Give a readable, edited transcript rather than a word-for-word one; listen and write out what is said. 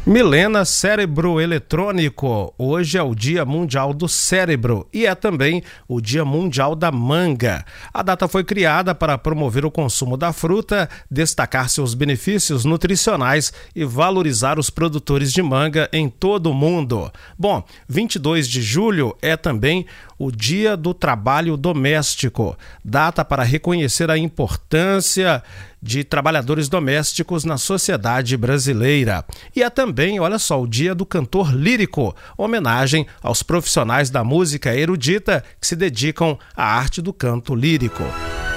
Milena, cérebro eletrônico. Hoje é o Dia Mundial do Cérebro e é também o Dia Mundial da Manga. A data foi criada para promover o consumo da fruta, destacar seus benefícios nutricionais e valorizar os produtores de manga em todo o mundo. Bom, 22 de julho é também o Dia do Trabalho Doméstico, data para reconhecer a importância de trabalhadores domésticos na sociedade brasileira. E é também, olha só, o Dia do Cantor Lírico, homenagem aos profissionais da música erudita que se dedicam à arte do canto lírico.